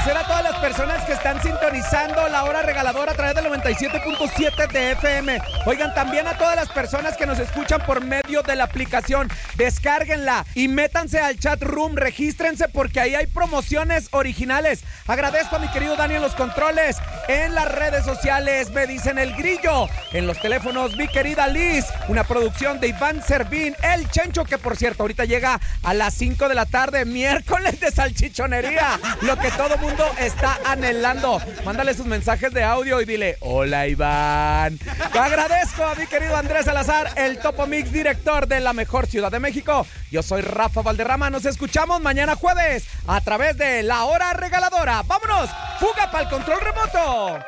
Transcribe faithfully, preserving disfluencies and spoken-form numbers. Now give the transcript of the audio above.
agradecer a todas las personas que están sintonizando la hora regaladora a través del noventa y siete punto siete de F M. Oigan, también a todas las personas que nos escuchan por medio de la aplicación. Descárguenla y métanse al chat room, regístrense porque ahí hay promociones originales. Agradezco a mi querido Dani en los controles. En las redes sociales me dicen El Grillo. En los teléfonos mi querida Liz. Una producción de Iván Servín, El Chencho, que por cierto ahorita llega a las cinco de la tarde, miércoles de salchichonería. Lo que todo mundo está anhelando. Mándale sus mensajes de audio y dile: hola, Iván. Te agradezco a mi querido Andrés Salazar, el Topo Mix, director de la mejor ciudad de México. Yo soy Rafa Valderrama. Nos escuchamos mañana jueves a través de La Hora Regaladora. ¡Vámonos! ¡Fuga para el control remoto!